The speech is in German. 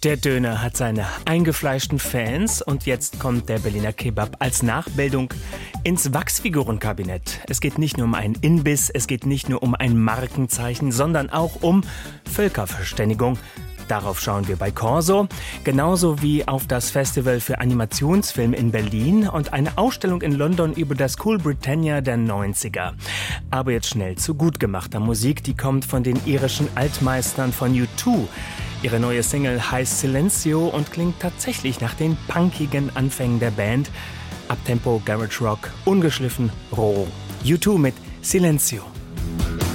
Der Döner hat seine eingefleischten Fans und jetzt kommt der Berliner Kebab als Nachbildung ins Wachsfigurenkabinett. Es geht nicht nur um einen Imbiss, es geht nicht nur um ein Markenzeichen, sondern auch um Völkerverständigung. Darauf schauen wir bei Corso, genauso wie auf das Festival für Animationsfilm in Berlin und eine Ausstellung in London über das Cool Britannia der 90er. Aber jetzt schnell zu gut gemachter Musik, die kommt von den irischen Altmeistern von U2. Ihre neue Single heißt Silencio und klingt tatsächlich nach den punkigen Anfängen der Band. Uptempo, Garage Rock, ungeschliffen, roh. U2 mit Silencio.